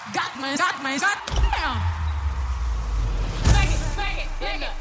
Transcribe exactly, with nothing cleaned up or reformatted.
Got my, got my, got. Smack it, smack it, nigga.